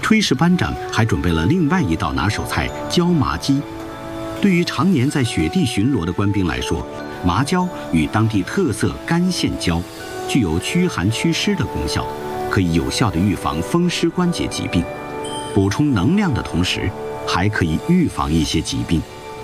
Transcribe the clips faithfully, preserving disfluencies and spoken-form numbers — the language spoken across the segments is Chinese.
炊事班长还准备了另外一道拿手菜——椒麻鸡。对于常年在雪地巡逻的官兵来说，麻椒与当地特色干线椒具有驱寒祛湿的功效，可以有效地预防风湿关节疾病，补充能量的同时，还可以预防一些疾病。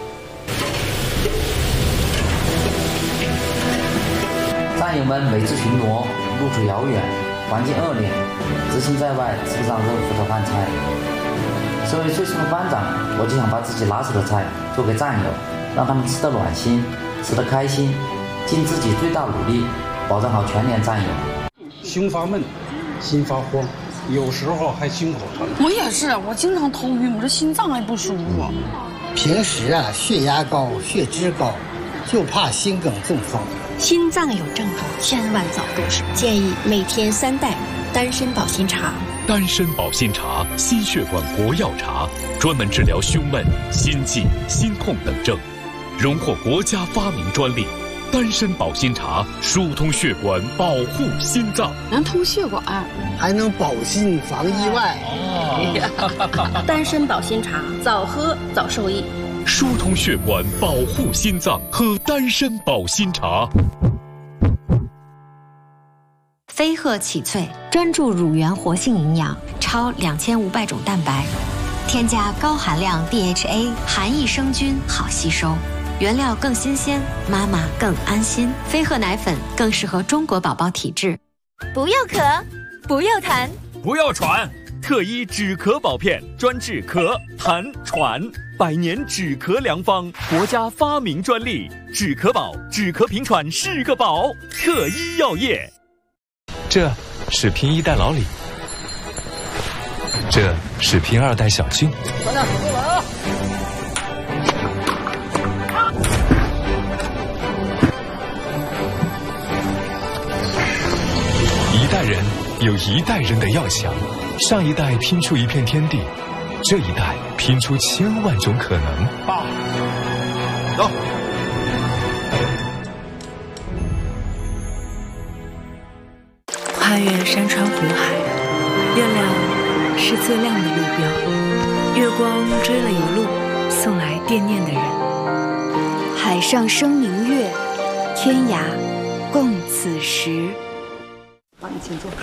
战友们每次巡逻路途遥远，环境恶劣，执勤在外吃不上热乎的饭菜。身为炊事部班长，我就想把自己拿手的菜做给战友，让他们吃得暖心，吃得开心，尽自己最大努力，保障好全连战友。 胸发闷，心发慌，有时候还心口疼。 我也是，我经常头晕，我这心脏还不舒服。 平时啊，血压高，血脂高，就怕心梗中风。 心脏有症状，千万早入手。建议每天三袋丹参保心茶。 丹参保心茶，心血管国药茶，专门治疗胸闷、心悸、心痛等症，荣获国家发明专利。丹参保心茶疏通血管，保护心脏， 能通血管， 还能保心防意外。 哦、丹参保心茶，早喝早受益。 疏通血管，保护心脏，喝丹参保心茶。 飞鹤启萃专注乳源活性营养，超两千五百种蛋白，添加高含量 D H A， 含益生菌，好吸收，原料更新鲜，妈妈更安心。飞鹤奶粉更适合中国宝宝体质。 不要咳，不要痰， 不要喘，特医止咳宝片专治咳、痰、喘，百年止咳良方，国家发明专利。止咳宝，止咳平喘是个宝。特医药业。 这是拼一代老李，这是拼二代小俊。 大家过来啊！ 一代人有一代人的要想，上一代拼出一片天地，这一代拼出千万种可能。 爸，走。 跨越山川湖海，月亮是最亮的路标，月光追了一路，送来惦念的人。 海上生明月，天涯共此时。 帮你请坐。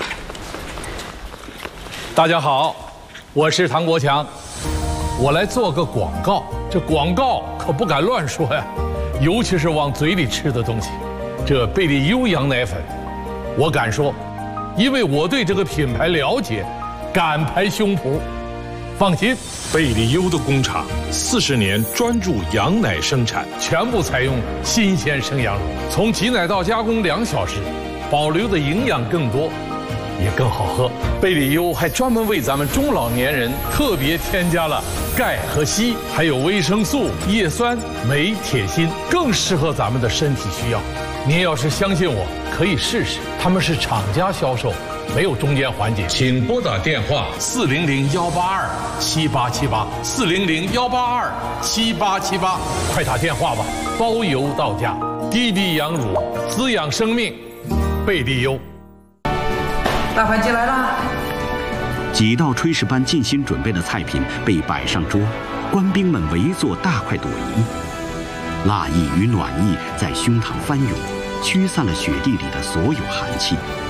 大家好，我是唐国强，我来做个广告。这广告可不敢乱说呀，尤其是往嘴里吃的东西。这贝利优羊奶粉，我敢说。因为我对这个品牌了解，敢拍胸脯，放心。 贝利优的工厂四十年专注羊奶生产， 全部采用新鲜生羊乳，从挤奶到加工两小时，保留的营养更多，也更好喝。贝利优还专门为咱们中老年人特别添加了钙和硒，还有维生素、叶酸、镁、铁、锌，更适合咱们的身体需要。您要是相信我，可以试试。他们是厂家销售，没有中间环节。请拨打电话四零零幺八二七八七八四零零幺八二七八七八，快打电话吧，包邮到家。低低羊乳，滋养生命，贝利优。 大盘鸡来啦！ 几道炊事班尽心准备的菜品被摆上桌，官兵们围坐大快朵颐。辣意与暖意在胸膛翻涌，驱散了雪地里的所有寒气。